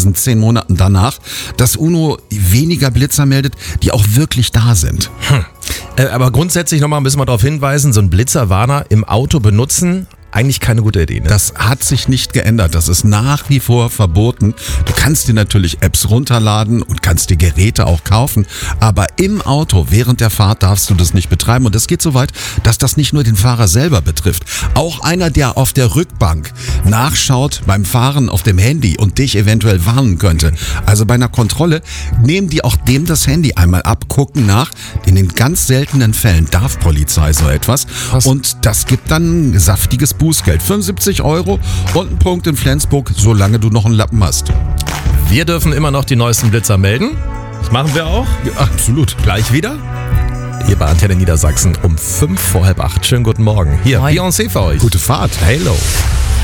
diesen 10 Monaten danach, dass UNO weniger Blitzer meldet, die auch wirklich da sind. Aber grundsätzlich nochmal müssen wir darauf hinweisen, so ein Blitzerwarner im Auto benutzen, eigentlich keine gute Idee, ne? Das hat sich nicht geändert. Das ist nach wie vor verboten. Du kannst dir natürlich Apps runterladen und kannst dir Geräte auch kaufen. Aber im Auto während der Fahrt darfst du das nicht betreiben. Und das geht so weit, dass das nicht nur den Fahrer selber betrifft. Auch einer, der auf der Rückbank nachschaut beim Fahren auf dem Handy und dich eventuell warnen könnte. Also bei einer Kontrolle nehmen die auch dem das Handy einmal ab, gucken nach. In den ganz seltenen Fällen darf Polizei so etwas. Was? Und das gibt dann ein saftiges Bußgeld. 75 € und ein Punkt in Flensburg, solange du noch einen Lappen hast. Wir dürfen immer noch die neuesten Blitzer melden. Das machen wir auch. Ja, absolut. Gleich wieder. Hier bei Antenne Niedersachsen um 7:55. Schönen guten Morgen. Hier, Moin. Beyoncé für euch. Gute Fahrt. Halo.